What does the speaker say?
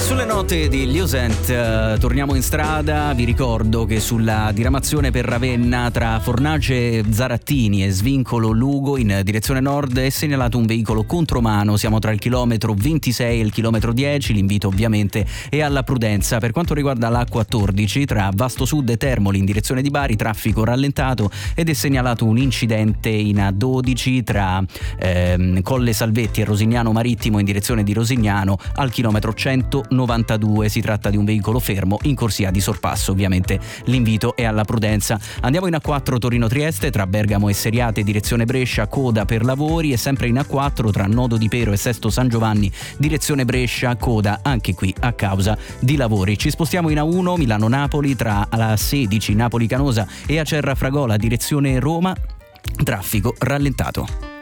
Sulle note di Liusent torniamo in strada. Vi ricordo che sulla diramazione per Ravenna tra Fornace Zarattini e Svincolo Lugo in direzione nord è segnalato un veicolo contromano. Siamo tra il chilometro 26 e il chilometro 10. L'invito ovviamente è alla prudenza. Per quanto riguarda la A14 tra Vasto Sud e Termoli in direzione di Bari, traffico rallentato ed è segnalato un incidente in A12 tra Colle Salvetti e Rosignano Marittimo in direzione di Rosignano al chilometro 192. Si tratta di un veicolo fermo in corsia di sorpasso. Ovviamente l'invito è alla prudenza. Andiamo in A4 Torino-Trieste tra Bergamo e Seriate direzione Brescia, coda per lavori, e sempre in A4 tra Nodo di Pero e Sesto San Giovanni direzione Brescia, coda anche qui a causa di lavori. Ci spostiamo in A1 Milano-Napoli tra la 16 Napoli-Canosa e Acerra Fragola direzione Roma, traffico rallentato.